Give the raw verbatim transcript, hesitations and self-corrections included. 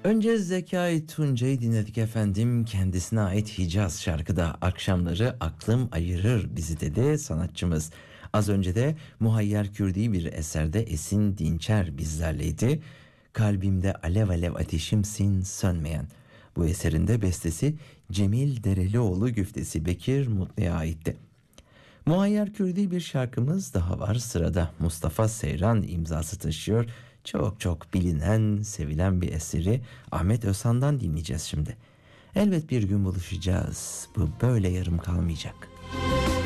Önce Zekai Tuncay'ı dinledik efendim. Kendisine ait Hicaz şarkıda akşamları aklım ayırır bizi dedi sanatçımız. Az önce de Muhayyer Kürdi bir eserde Esin Dinçer bizlerleydi. Kalbimde alev alev ateşimsin sönmeyen. Bu eserin de bestesi Cemil Derelioğlu, güftesi Bekir Mutlu'ya aitti. Muhayyer Kürdi bir şarkımız daha var sırada. Mustafa Seyran imzası taşıyor. Çok çok bilinen, sevilen bir eseri Ahmet Özhan'dan dinleyeceğiz şimdi. Elbet bir gün buluşacağız. Bu böyle yarım kalmayacak.